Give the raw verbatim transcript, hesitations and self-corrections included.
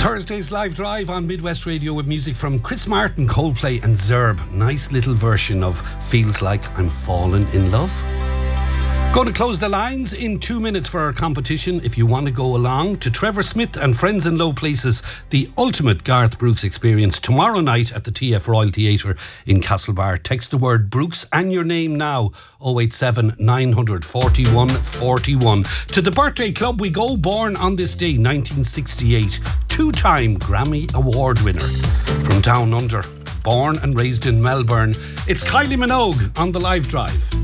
Thursday's live drive on Midwest Radio with music from Chris Martin, Coldplay and Zerb. Nice little version of Feels Like I'm Falling in Love. Going to close the lines in two minutes for our competition. If you want to go along to Trevor Smith and Friends in Low Places, the ultimate Garth Brooks experience tomorrow night at the T F Royal Theatre in Castlebar. Text the word Brooks and your name now, oh eight seven, nine four one, four one. To the birthday club we go, born on this day, nineteen sixty-eight. Two-time Grammy Award winner from Down Under. Born and raised in Melbourne. It's Kylie Minogue on the live drive.